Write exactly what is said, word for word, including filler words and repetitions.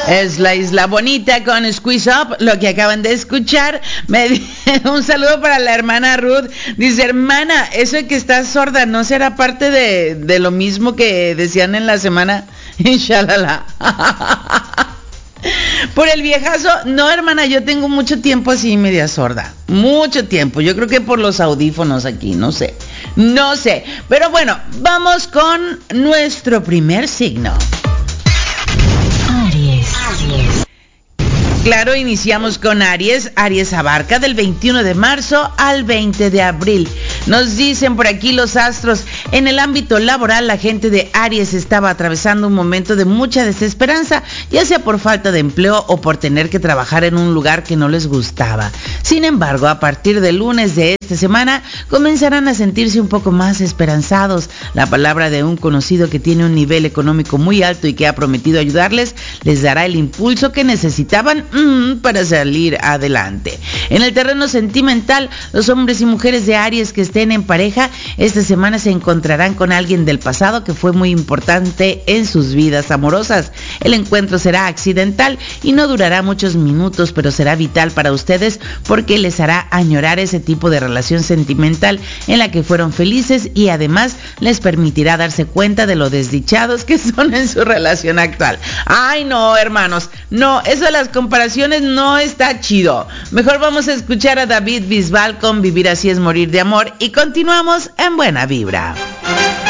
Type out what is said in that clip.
Es la Isla Bonita con Squeeze Up, lo que acaban de escuchar. Me di- un saludo para la hermana Ruth. Dice, hermana, eso de que estás sorda, ¿no será parte de, de lo mismo que decían en la semana? Inshallah. Por el viejazo, no, hermana, yo tengo mucho tiempo así media sorda. Mucho tiempo. Yo creo que por los audífonos aquí, no sé. No sé. Pero bueno, vamos con nuestro primer signo. Aries. Aries. Claro, iniciamos con Aries. Aries abarca del veintiuno de marzo al veinte de abril. Nos dicen por aquí los astros, en el ámbito laboral la gente de Aries estaba atravesando un momento de mucha desesperanza, ya sea por falta de empleo o por tener que trabajar en un lugar que no les gustaba. Sin embargo, a partir del lunes de esta semana comenzarán a sentirse un poco más esperanzados. La palabra de un conocido que tiene un nivel económico muy alto y que ha prometido ayudarles les dará el impulso que necesitaban mm, para salir adelante. En el terreno sentimental, los hombres y mujeres de Aries que estén en pareja esta semana se encontrarán con alguien del pasado que fue muy importante en sus vidas amorosas. El encuentro será accidental y no durará muchos minutos, pero será vital para ustedes porque les hará añorar ese tipo de relación sentimental en la que fueron felices y además les permitirá darse cuenta de lo desdichados que son en su relación actual. Ay no, hermanos, no, eso de las comparaciones no está chido. Mejor vamos a escuchar a David Bisbal con Vivir así es morir de amor y continuamos en Buena Vibra.